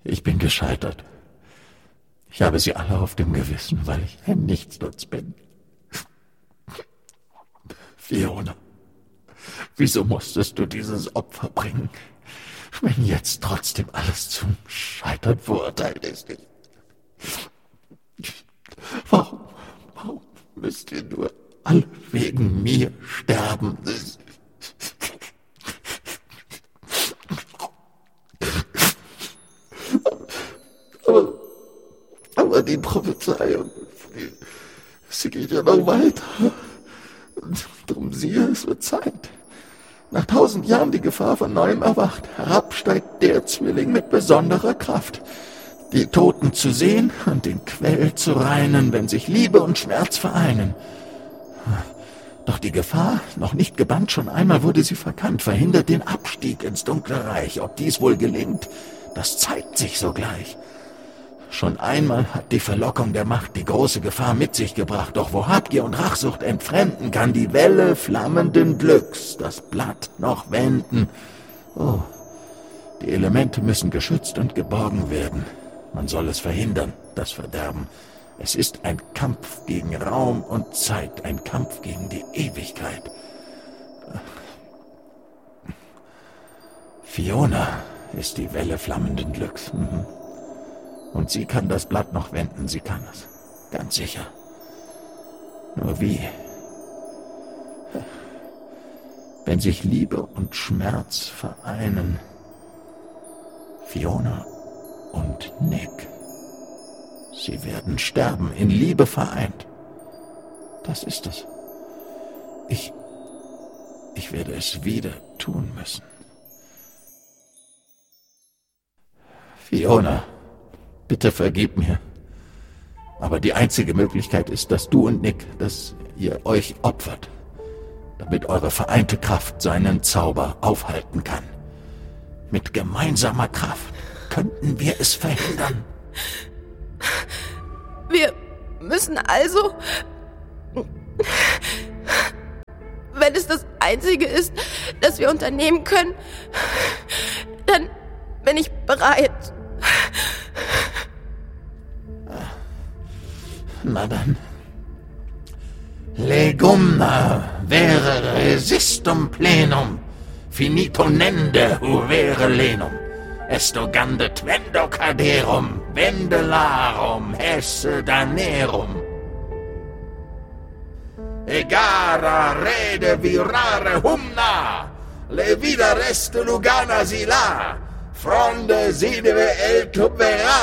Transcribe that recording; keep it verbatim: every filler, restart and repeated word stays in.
Ich bin gescheitert. Ich habe sie alle auf dem Gewissen, weil ich ein Nichtsnutz bin. Fiona, wieso musstest du dieses Opfer bringen, wenn jetzt trotzdem alles zum Scheitern verurteilt ist? Warum, warum müsst ihr nur alle wegen mir sterben? Aber, aber die Prophezeiung, die, sie geht ja noch weiter. Und drum siehe, es wird Zeit. Nach tausend Jahren die Gefahr von neuem erwacht. Herab steigt der Zwilling mit besonderer Kraft. Die Toten zu sehen und den Quell zu reinen, wenn sich Liebe und Schmerz vereinen. Doch die Gefahr, noch nicht gebannt, schon einmal wurde sie verkannt, verhindert den Abstieg ins dunkle Reich. Ob dies wohl gelingt, das zeigt sich sogleich. Schon einmal hat die Verlockung der Macht die große Gefahr mit sich gebracht. Doch wo Habgier und Rachsucht entfremden, kann die Welle flammenden Glücks das Blatt noch wenden. Oh, die Elemente müssen geschützt und geborgen werden. Man soll es verhindern, das Verderben. Es ist ein Kampf gegen Raum und Zeit, ein Kampf gegen die Ewigkeit. Fiona ist die Welle flammenden Glücks. Mhm. Und sie kann das Blatt noch wenden, sie kann es. Ganz sicher. Nur wie? Wenn sich Liebe und Schmerz vereinen. Fiona und Nick. Sie werden sterben, in Liebe vereint. Das ist es. Ich, ich werde es wieder tun müssen. Fiona, bitte vergib mir. Aber die einzige Möglichkeit ist, dass du und Nick, dass ihr euch opfert, damit eure vereinte Kraft seinen Zauber aufhalten kann. Mit gemeinsamer Kraft könnten wir es verhindern. Wir müssen also, wenn es das Einzige ist, das wir unternehmen können, dann bin ich bereit. Na dann. Legumna vere resistum plenum, finito nende huvere lenum, esto gandet vendo caderum, vendelarum esse danerum. Egara rede virare humna, le vida reste lugana sila, fronde sideve el tubera.